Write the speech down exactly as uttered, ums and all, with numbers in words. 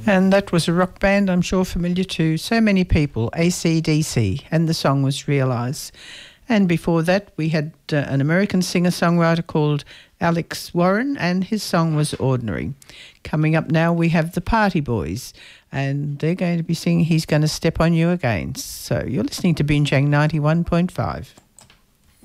And that was a rock band, I'm sure familiar to so many people, A C D C, and the song was Realise. And before that, we had uh, an American singer-songwriter called Alex Warren, and his song was Ordinary. Coming up now, we have the Party Boys, and they're going to be singing He's Gonna Step on You Again. So you're listening to Binjang ninety-one point five.